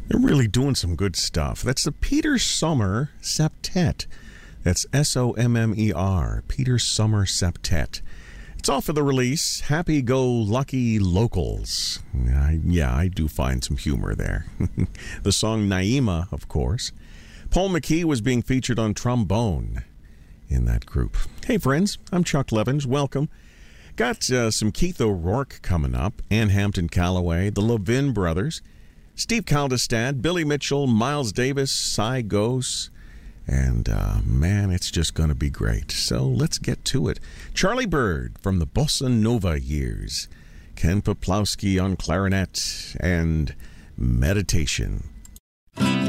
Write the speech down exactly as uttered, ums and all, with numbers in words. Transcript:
They're really doing some good stuff. That's the Peter Sommer Septet. That's S O M M E R, Peter Sommer Septet. It's off of the release, Happy Go Lucky Locals. I, yeah, I do find some humor there. The song Naima, of course. Paul McKee was being featured on trombone in that group. Hey, friends, I'm Chuck Levins. Welcome. Got uh, some Keith O'Rourke coming up, Ann Hampton Calloway, the Levin Brothers, Steve Kaldestad, Billy Mitchell, Miles Davis, Cy Gose, and uh, man, it's just going to be great. So let's get to it. Charlie Bird from the Bossa Nova years, Ken Poplowski on clarinet, and Meditation.